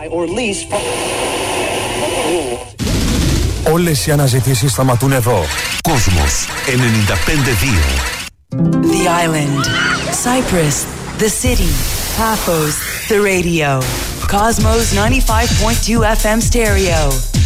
or lease. Όλες οι αναζητήσεις σταματούν εδώ. Κόσμος 95-2. The island, Cyprus, the city, Paphos, the radio. Cosmos 95.2 FM stereo.